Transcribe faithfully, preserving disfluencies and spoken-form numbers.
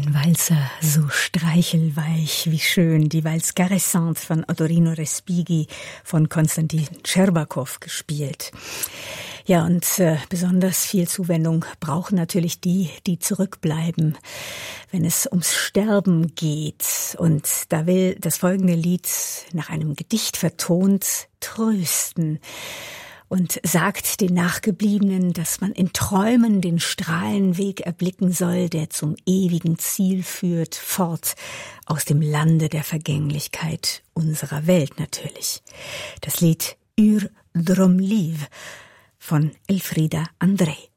Ein Walzer so streichelweich wie schön, die Valse Caressante von Ottorino Respighi von Konstantin Scherbakow gespielt. Ja, und äh, besonders viel Zuwendung brauchen natürlich die, die zurückbleiben, wenn es ums Sterben geht. Und da will das folgende Lied nach einem Gedicht vertont trösten und sagt den Nachgebliebenen, dass man in Träumen den Strahlenweg erblicken soll, der zum ewigen Ziel führt, fort aus dem Lande der Vergänglichkeit unserer Welt natürlich. Das Lied Ur Dromliv von Elfriede André.